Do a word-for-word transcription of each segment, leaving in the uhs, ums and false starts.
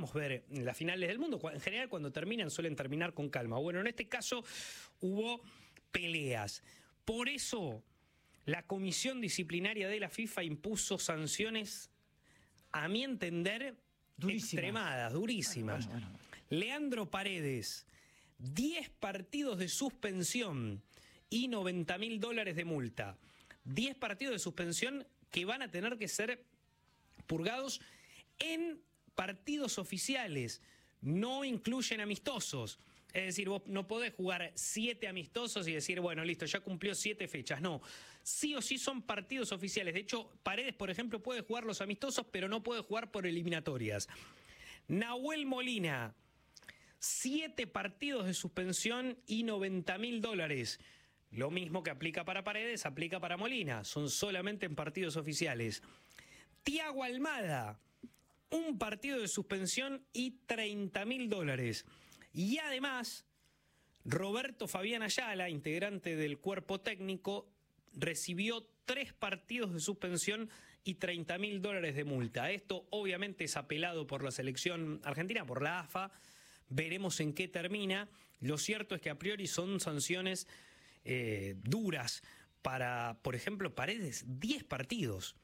solemos ver en las finales del mundo. En general, cuando terminan, suelen terminar con calma. Bueno, en este caso hubo peleas. Por eso, la Comisión Disciplinaria de la FIFA impuso sanciones, a mi entender, durísimas. extremadas, durísimas. Bueno, bueno, bueno. Leandro Paredes, diez partidos de suspensión y noventa mil dólares de multa. diez partidos de suspensión que van a tener que ser purgados en partidos oficiales, no incluyen amistosos. Es decir, vos no podés jugar siete amistosos y decir, bueno, listo, ya cumplió siete fechas. No, sí o sí son partidos oficiales. De hecho, Paredes, por ejemplo, puede jugar los amistosos, pero no puede jugar por eliminatorias. Nahuel Molina, siete partidos de suspensión y noventa mil dólares. Lo mismo que aplica para Paredes, aplica para Molina. Son solamente en partidos oficiales. Thiago Almada, un partido de suspensión y treinta mil dólares. Y además, Roberto Fabián Ayala, integrante del cuerpo técnico, recibió tres partidos de suspensión y treinta mil dólares de multa. Esto obviamente es apelado por la selección argentina, por la A F A. Veremos en qué termina. Lo cierto es que a priori son sanciones eh, duras para, por ejemplo, Paredes, diez partidos.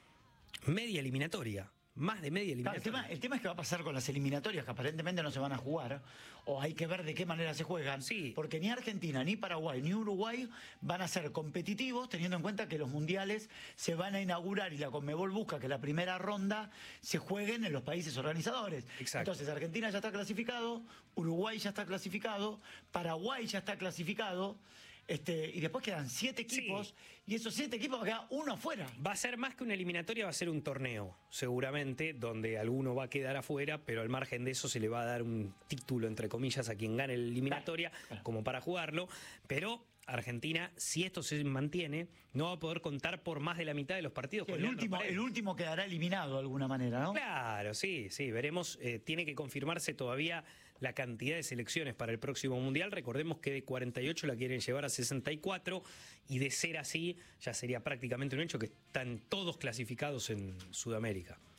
Media eliminatoria. Más de media eliminatoria. Claro, el, tema, el tema es que va a pasar con las eliminatorias, que aparentemente no se van a jugar, o hay que ver de qué manera se juegan, sí. Porque ni Argentina, ni Paraguay, ni Uruguay van a ser competitivos, teniendo en cuenta que los mundiales se van a inaugurar y la Conmebol busca que la primera ronda se jueguen en los países organizadores. Exacto. Entonces Argentina ya está clasificado, Uruguay ya está clasificado, Paraguay ya está clasificado. Este, y después quedan siete equipos, sí. Y esos siete equipos va a quedar uno afuera. Va a ser más que una eliminatoria, va a ser un torneo, seguramente, donde alguno va a quedar afuera, pero al margen de eso se le va a dar un título, entre comillas, a quien gane la eliminatoria, claro, claro. Como para jugarlo, pero Argentina, si esto se mantiene, no va a poder contar por más de la mitad de los partidos. Sí, con el, último, el último quedará eliminado de alguna manera, ¿no? Claro, sí, sí, veremos. Eh, tiene que confirmarse todavía la cantidad de selecciones para el próximo Mundial. Recordemos que de cuarenta y ocho la quieren llevar a sesenta y cuatro y de ser así ya sería prácticamente un hecho que están todos clasificados en Sudamérica.